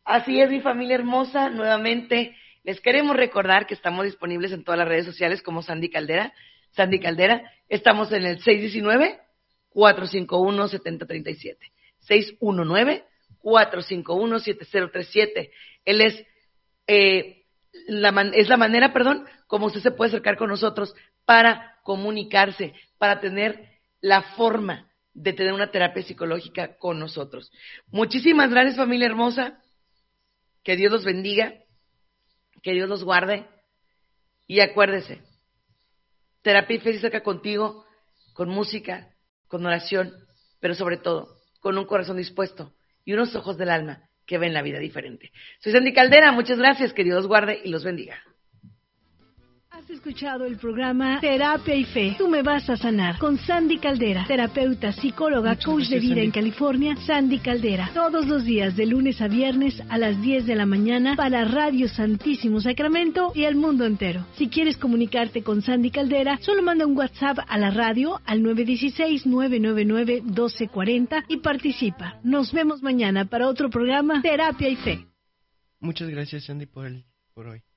Así es, mi familia hermosa. Nuevamente les queremos recordar que estamos disponibles en todas las redes sociales como Sandy Caldera. Sandy Caldera. Estamos en el 619-451-7037. 619-451-7037. Él es la manera, como usted se puede acercar con nosotros para comunicarse, para tener la forma de tener una terapia psicológica con nosotros. Muchísimas gracias, familia hermosa. Que Dios los bendiga, que Dios los guarde. Y acuérdese, terapia y fe cerca contigo, con música, con oración, pero sobre todo, con un corazón dispuesto y unos ojos del alma que ven la vida diferente. Soy Sandy Caldera, muchas gracias, que Dios los guarde y los bendiga. Has escuchado el programa Terapia y Fe. Tú me vas a sanar con Sandy Caldera, terapeuta, psicóloga, coach de vida en California. Sandy Caldera, todos los días de lunes a viernes a las 10 de la mañana para Radio Santísimo Sacramento y el mundo entero. Si quieres comunicarte con Sandy Caldera, solo manda un WhatsApp a la radio al 916-999-1240 y participa. Nos vemos mañana para otro programa Terapia y Fe. Muchas gracias, Sandy, por hoy.